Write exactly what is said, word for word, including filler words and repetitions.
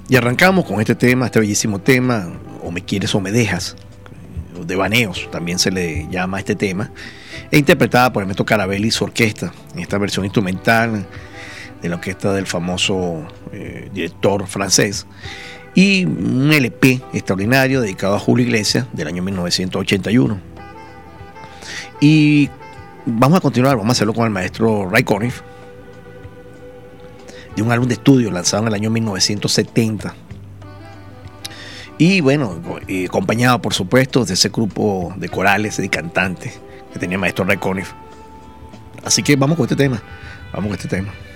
Y arrancamos con este tema, este bellísimo tema, O me quieres o me dejas, de Baneos, también se le llama a este tema, e interpretada por Ernesto Carabelli y su orquesta, en esta versión instrumental de la orquesta del famoso eh, director francés, y un L P extraordinario dedicado a Julio Iglesias del año mil novecientos ochenta y uno. Y vamos a continuar, vamos a hacerlo con el maestro Ray Conniff, de un álbum de estudio lanzado en el año mil novecientos setenta. Y bueno, eh, acompañado por supuesto de ese grupo de corales y cantantes que tenía el maestro Ray Conniff. Así que vamos con este tema, vamos con este tema.